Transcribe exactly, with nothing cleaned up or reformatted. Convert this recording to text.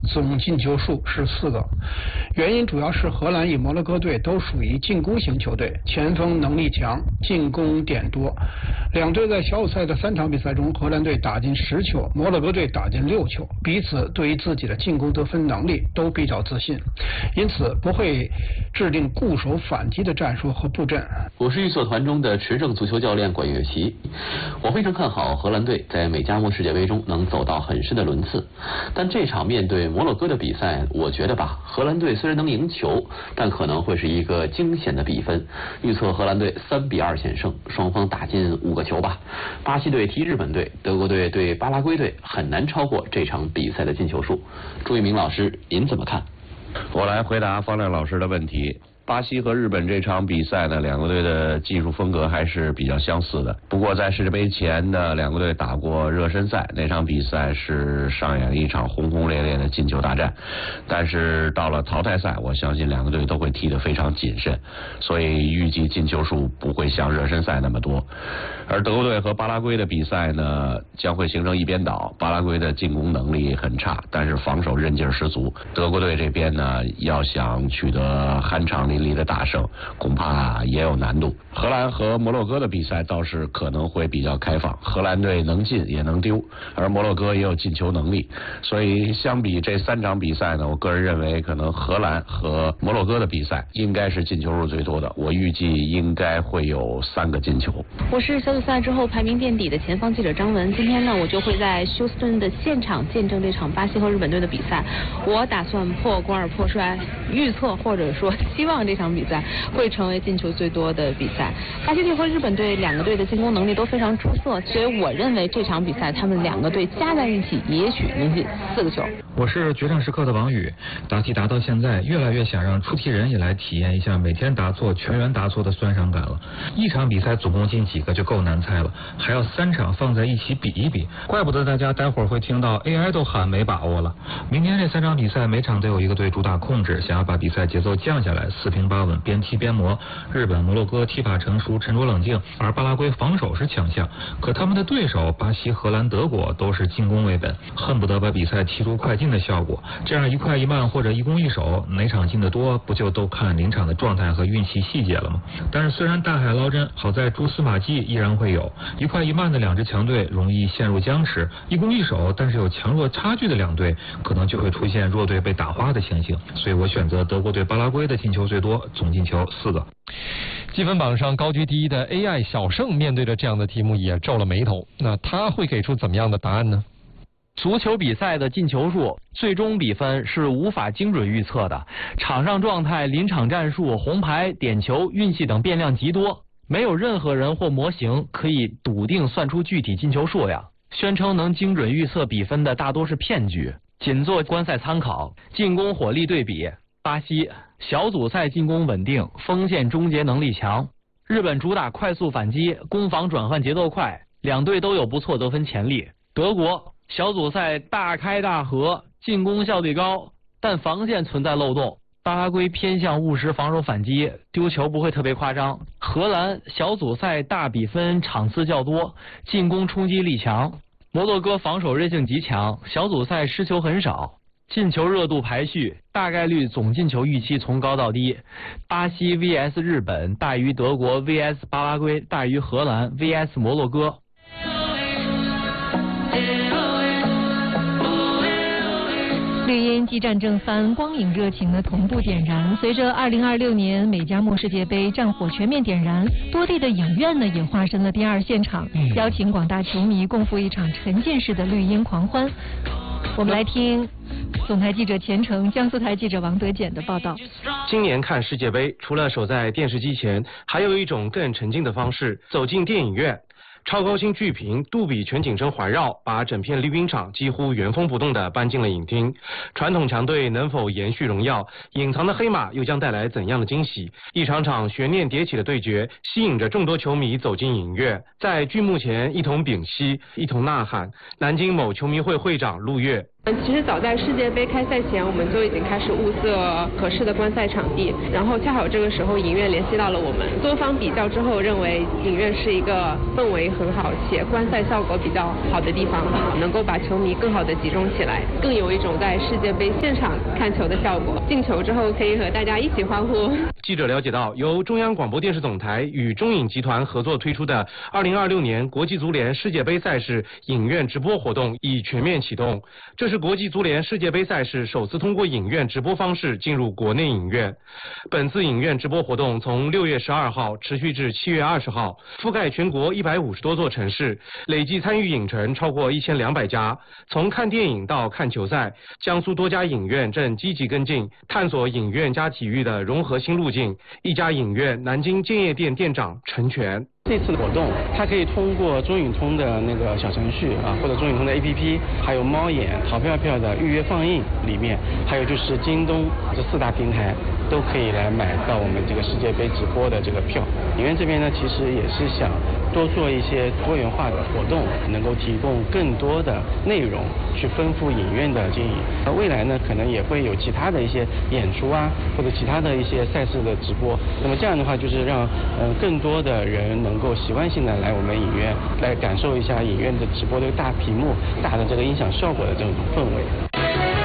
总进球数是四个。原因主要是荷兰与摩洛哥队都属于进攻型球队，前锋能力强，进攻点多。两队在小组赛的三场比赛中，荷兰队打进十球，摩洛哥队打进六球，彼此对于自己的进攻得分能力都比较自信，因此不会制定固守反击的战术和布阵。 我是预测团中的持证足球教练管乐琪，我非常看好荷兰队在美加墨世界杯中能走到很深的轮次，但这场面对摩洛哥的比赛，我觉得吧，荷兰队虽然能赢球，但可能会是一个惊险的比分，预测荷兰队三比二险胜，双方打进五个球吧。巴西队踢日本队，德国队对巴拉圭队很难超过这场比赛的进球数。朱一鸣老师，您怎么看？ 我来回答方亮老师的问题。巴西和日本这场比赛呢，两个队的技术风格还是比较相似的。不过在世界杯前呢，两个队打过热身赛，那场比赛是上演了一场轰轰烈烈的进球大战。但是到了淘汰赛，我相信两个队都会踢得非常谨慎，所以预计进球数不会像热身赛那么多。而德国队和巴拉圭的比赛呢，将会形成一边倒。巴拉圭的进攻能力很差，但是防守韧劲十足。德国队这边呢，要想取得酣畅淋漓的大胜，恐怕也有难度。荷兰和摩洛哥的比赛倒是可能会比较开放，荷兰队能进也能丢，而摩洛哥也有进球能力，所以相比这三场比赛呢，我个人认为可能荷兰和摩洛哥的比赛应该是进球数最多的，我预计应该会有三个进球。 我是小组赛之后排名垫底的前方记者张文，今天呢我就会在休斯顿的现场见证这场巴西和日本队的比赛，我打算破罐而破摔，预测或者说希望这场比赛会成为进球最多的比赛。巴西队和日本队两个队的进攻能力都非常出色，所以我认为这场比赛他们两个队加在一起也许能进四个球。 我是决胜时刻的王宇，答题答到现在，越来越想让出题人也来体验一下每天答错全员答错的酸伤感了。一场比赛总共进几个就够难猜了，还要三场放在一起比一比，怪不得大家待会儿会听到 A I 都喊没把握了。明天这三场比赛每场都有一个队主打控制，想要把比赛节奏降下来，四平八稳，边踢边磨。日本、摩洛哥踢法成熟，沉着冷静，而巴拉圭防守是强项，可他们的对手巴西、荷兰、德国都是进攻为本，恨不得把比赛踢出快进的效果。这样一快一慢或者一攻一守，哪场进得多，不就都看临场的状态和运气细节了吗？但是虽然大海捞针，好在蛛丝马迹依然会有。一快一慢的两支强队容易陷入僵持，一攻一守但是有强弱差距的两队可能就会出现弱队被打花的情形。所以我选择德国对巴拉圭的进球最多，总进球四个。 积分榜上高居第一的 A I 小胜面对着这样的题目也皱了眉头，那他会给出怎么样的答案呢？ 足球比赛的进球数最终比分是无法精准预测的，场上状态、临场战术、红牌、点球、运气等变量极多，没有任何人或模型可以笃定算出具体进球数量。宣称能精准预测比分的大多是骗局，仅做观赛参考。进攻火力对比，巴西小组赛进攻稳定，锋线终结能力强；日本主打快速反击，攻防转换节奏快，两队都有不错得分潜力。德国小组赛大开大合，进攻效率高，但防线存在漏洞。巴拉圭偏向务实防守反击，丢球不会特别夸张。荷兰小组赛大比分场次较多，进攻冲击力强。摩洛哥防守韧性极强，小组赛失球很少。进球热度排序，大概率总进球预期从高到低。巴西 V S 日本大于德国 V S 巴拉圭大于荷兰 V S 摩洛哥。 绿茵激战正酣，光影热情的同步点燃。随着二零二六年美加墨世界杯战火全面点燃，多地的影院呢也化身了第二现场，嗯、邀请广大球迷共赴一场沉浸式的绿茵狂欢。我们来听总台记者钱程、江苏台记者王德简的报道。 今年看世界杯，除了守在电视机前，还有一种更沉浸的方式，走进电影院。超高清巨屏、杜比全景声环绕，把整片绿茵场几乎原封不动地搬进了影厅。传统强队能否延续荣耀？隐藏的黑马又将带来怎样的惊喜？一场场悬念迭起的对决，吸引着众多球迷走进影院，在剧幕前一同屏息，一同呐喊。南京某球迷会会长陆月： 嗯，其实早在世界杯开赛前，我们就已经开始物色合适的观赛场地，然后恰好这个时候影院联系到了我们，多方比较之后认为影院是一个氛围很好且观赛效果比较好的地方，能够把球迷更好的集中起来，更有一种在世界杯现场看球的效果。进球之后可以和大家一起欢呼。 记者了解到，由中央广播电视总台与中影集团合作推出的二零二六年国际足联世界杯赛事影院直播活动已全面启动，这是国际足联世界杯赛事首次通过影院直播方式进入国内影院。本次影院直播活动从六月十二号持续至七月二十号，覆盖全国一百五十多座城市，累计参与影城超过一千两百家。从看电影到看球赛，江苏多家影院正积极跟进，探索影院加体育的融合新路径。一家影院南京建业店店长陈全。 这次的活动，它可以通过中影通的那个小程序啊，或者中影通的 A P P， 还有猫眼、淘票票的预约放映里面，还有就是京东这四大平台都可以来买到我们这个世界杯直播的这个票。影院这边呢，其实也是想多做一些多元化的活动，能够提供更多的内容去丰富影院的经营。那未来呢，可能也会有其他的一些演出啊，或者其他的一些赛事的直播。那么这样的话，就是让嗯、呃、更多的人能够习惯性的来我们影院来感受一下影院的直播的大屏幕、大的这个音响效果的这种氛围。